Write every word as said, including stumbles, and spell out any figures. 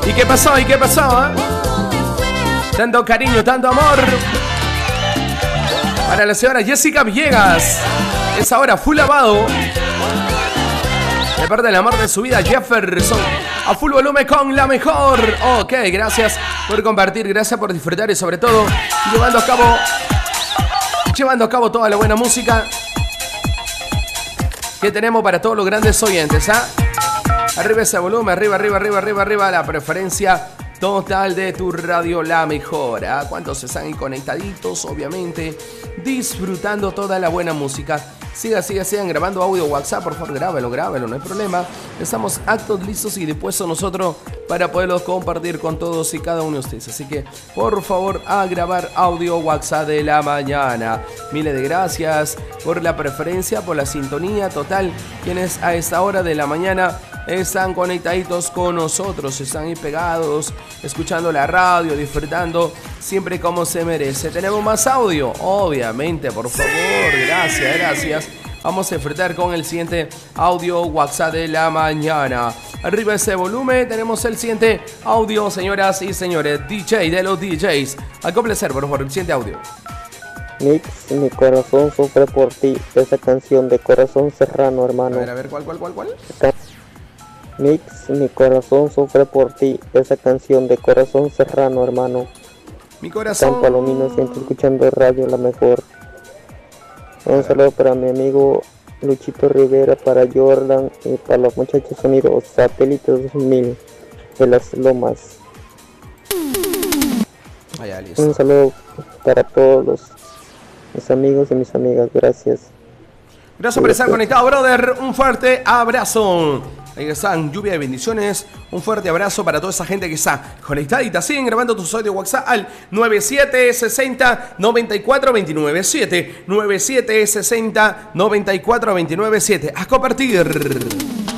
¿Y qué pasó? ¿Y qué pasó? ¿Eh? Tanto cariño, tanto amor. Para la señora Jessica Villegas. Es ahora full lavado. De parte del amor de su vida, Jefferson. A full volumen con la mejor. Ok, gracias por compartir, gracias por disfrutar y sobre todo llevando a cabo llevando a cabo toda la buena música que tenemos para todos los grandes oyentes, ¿ah? Arriba ese volumen, arriba, arriba, arriba, arriba, arriba, la preferencia total de tu radio, la mejor. ¿Ah? ¿Cuántos están ahí conectaditos? Obviamente, disfrutando toda la buena música. Siga, siga, sigan grabando audio WhatsApp, por favor, grábelo, grábelo, no hay problema. Estamos actos, listos y dispuestos nosotros para poderlos compartir con todos y cada uno de ustedes. Así que, por favor, a grabar audio WhatsApp de la mañana. Miles de gracias por la preferencia, por la sintonía total. Quienes a esta hora de la mañana están conectaditos con nosotros, están ahí pegados, escuchando la radio, disfrutando siempre como se merece. ¿Tenemos más audio? Obviamente, por favor, gracias, gracias. Vamos a disfrutar con el siguiente audio WhatsApp de la mañana. Arriba ese volumen, tenemos el siguiente audio, señoras y señores. D J de los D Js. A complacer, por favor, el siguiente audio. Mix, mi corazón sufre por ti. Esa canción de Corazón Serrano, hermano. A ver, a ver, ¿cuál, cuál, cuál, cuál? Mix, mi corazón sufre por ti. Esa canción de Corazón Serrano, hermano. Mi corazón. San Palomino, siempre escuchando radio la mejor. Un saludo para mi amigo Luchito Rivera, para Jordan y para los muchachos sonidos Satélite dos mil de las Lomas. Allá, listo. Un saludo para todos los, mis amigos y mis amigas. Gracias. Gracias por estar conectado, brother. Un fuerte abrazo. Ahí están, lluvia de bendiciones. Un fuerte abrazo para toda esa gente que está conectada y te siguen grabando tus audios de WhatsApp al nueve siete seis cero nueve cuatro dos nueve siete nueve siete seis cero nueve cuatro dos nueve siete. A compartir.